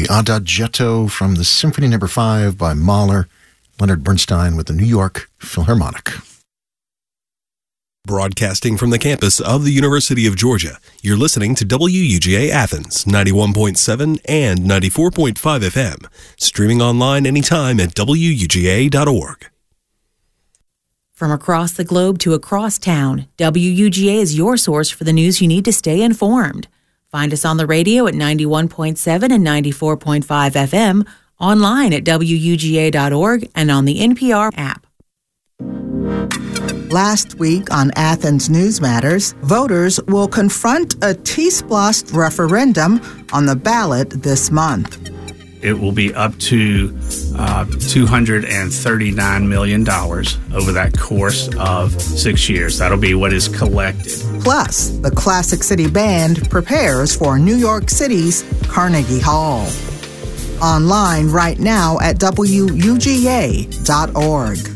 the Adagietto from the Symphony No. 5 by Mahler, Leonard Bernstein with the New York Philharmonic. Broadcasting from the campus of the University of Georgia, you're listening to WUGA Athens, 91.7 and 94.5 FM. Streaming online anytime at WUGA.org. From across the globe to across town, WUGA is your source for the news you need to stay informed. Find us on the radio at 91.7 and 94.5 FM, online at WUGA.org, and on the NPR app. Last week on Athens News Matters, voters will confront a T-SPLOST referendum on the ballot this month. It will be up to $239 million over that course of 6 years. That'll be what is collected. Plus, the Classic City Band prepares for New York City's Carnegie Hall. Online right now at WUGA.org.